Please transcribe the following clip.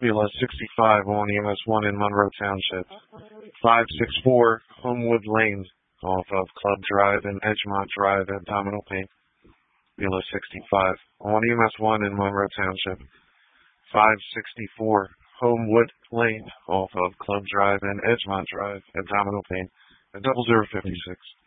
Vila 65 on EMS 1 in Monroe Township. 564 Homewood Lane off of Club Drive and Edgemont Drive, abdominal pain. Vila 65 on EMS 1 in Monroe Township. 564 Homewood Lane off of Club Drive and Edgemont Drive, abdominal pain. 0056.